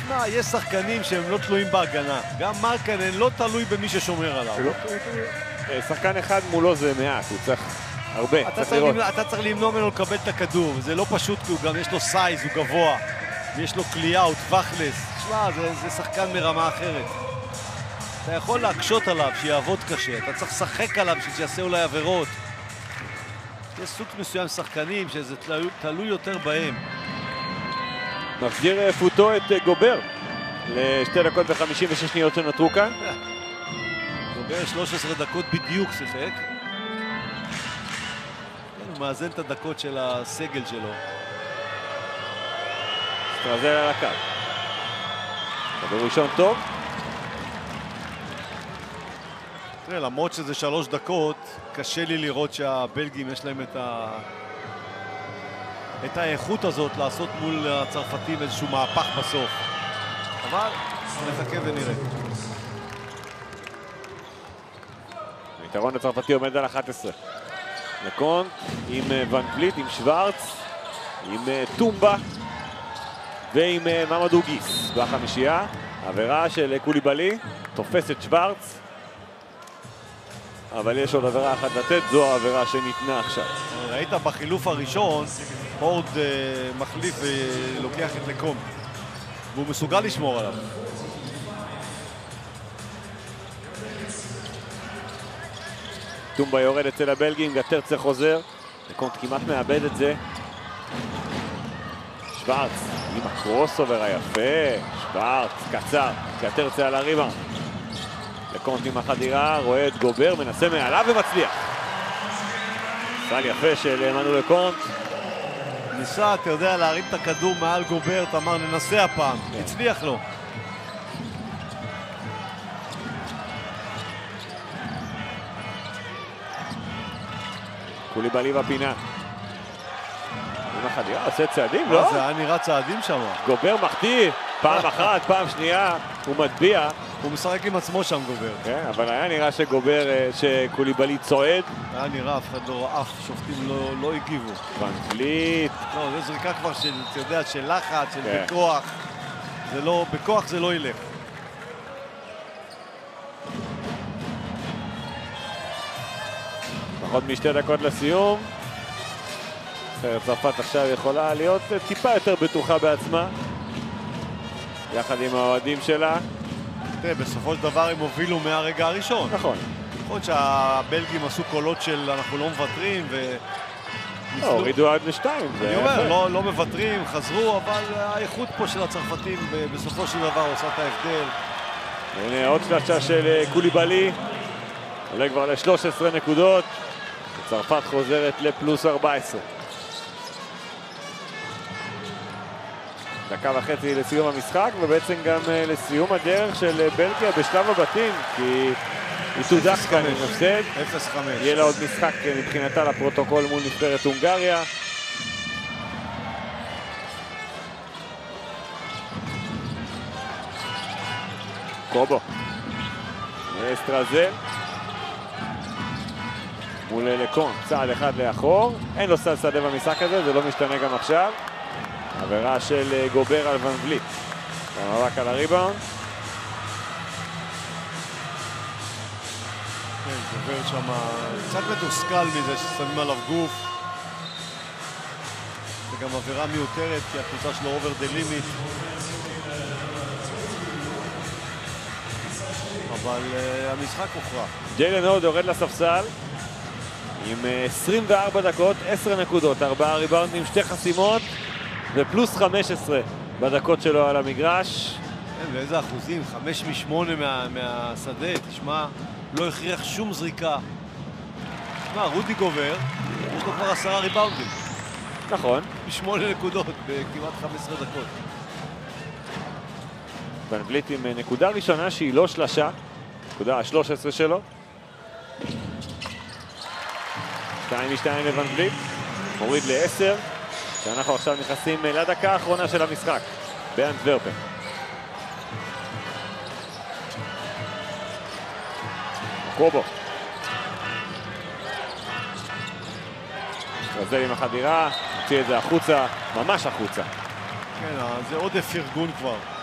תשמע, יש שחקנים שהם לא תלויים בהגנה. גם מרקנן לא תלוי במי ששומר עליו. שחקן אחד מולו זה מעט, הוא צריך הרבה. אתה צריך למנוע ממנו לקבל את הכדור. זה לא פשוט, כי הוא גם יש לו סייז, הוא גבוה. ויש לו קליעה, הוא טווחלס. תשמע, זה שחקן מרמה אחרת. אתה יכול להקשות עליו, שיעבוד קשה. אתה צריך לשחק עליו, שיעשה אולי עבירות. יש סוג מסוים שחקנים שזה תלוי יותר בהם. מחזיר פוטו את גובר ל2 דקות ו56 שניות שנותרו כאן. גובר 13 דקות בדיוק שיחק. הוא מאזן את הדקות של הסגל שלו. סטרזל על הקו. כדור ראשון טוב. תראה, למרות שזה 3 דקות, קשה לי לראות שהבלגים יש להם את האיכות הזאת לעשות מול הצרפתים איזשהו מהפך בסוף. אבל נחכה ונראה. היתרון הצרפתי עומד על 11. לקונט עם ון וליט, עם שוורץ, עם טומבה ועם ממדו גיס בחמישייה. עבירה של קוליבאלי, תופס את שוורץ. אבל יש עוד עבירה אחת לתת, זו העבירה שניתנה עכשיו. ראית בחילוף הראשון, הורד מחליף ולוקח את לקום. והוא מסוגל לשמור עליו. טומבה יורד אצל הבלגים, גטרצה חוזר. לקונט כמעט מאבד את זה. שוורץ עם הקרוסובר היפה. שוורץ קצר, גטרצה על הריבה. לקונט עם החדירה, רואה את גובר, מנסה מעליו ומצליח. סל יפה של מנו לקונט. ניסה, אתה יודע, להרים את הכדור מעל גובר, אתה אמר ננסה הפעם, הצליח לו. קוליבאלי בפינה. עם החדירה, עושה צעדים, לא? זה היה נראה צעדים שם. גובר מחטיא, פעם אחת, פעם שנייה, הוא מטביע. הוא משחק עם עצמו שם גובר. כן, אבל היה נראה שקוליבאלי צועד. היה נראה, אף אחד לא ראה, שופטים לא הגיבו. ון וליט. לא, זה זריקה כבר של, אתה יודע, של לחץ, של בכוח. זה לא, בכוח זה לא ילך. פחות מ2 דקות לסיום. צרפת עכשיו יכולה להיות טיפה יותר בטוחה בעצמה. יחד עם האוהדים שלה. תראה, בסופו של דבר הם הובילו מהרגע הראשון. נכון. נכון שהבלגים עשו קולות של אנחנו לא מוותרים הורידו עד ל2. אני אומר, לא מוותרים, חזרו, אבל האיכות פה של הצרפתים בסופו של דבר עושה את ההבדל. הנה עוד שלושה של קוליבאלי. עולה כבר ל13 נקודות. צרפת חוזרת לפלוס 14. דקה וחצי לסיום המשחק, ובעצם גם לסיום הדרך של בלגיה בשלב הבתים, כי היא תודח כאן עם הפסד. 0-5. יהיה לה עוד משחק מבחינתה לפרוטוקול מול נבחרת הונגריה. קובו. סטרזל. מול לקונט, צעד אחד לאחור. אין לו סל שדה במשחק הזה, זה לא משתנה גם עכשיו. עבירה של גובר על ון וליט. המאבק על הריבאונד. כן, גובר שם קצת מתוסכל מזה ששמים עליו גוף. זה גם עבירה מיותרת, כי הקבוצה שלו over the limit. אבל המשחק הוכרע. ג'יילן הורד יורד לספסל. עם 24 דקות, 10 נקודות, 4 ריבאונדים, 2 חסימות. ופלוס 15 בדקות שלו על המגרש. כן, ואיזה אחוזים? 5 מ-8 מהשדה, תשמע, לא הכריח שום זריקה. תשמע, רודי גובר, יש לו כבר 10 ריבאונדים. נכון. מ-8 נקודות בכמעט 15 דקות. ון וליט עם נקודה ראשונה שהיא לא שלשה, נקודה ה-13 שלו. 2-2 לוון וליט, מוריד ל-10. שאנחנו עכשיו נכנסים לדקה האחרונה של המשחק באנטוורפן. קובו. סטרזל עם החדירה, הוציא את זה החוצה, ממש החוצה. כן, זה עודף ארגון כבר.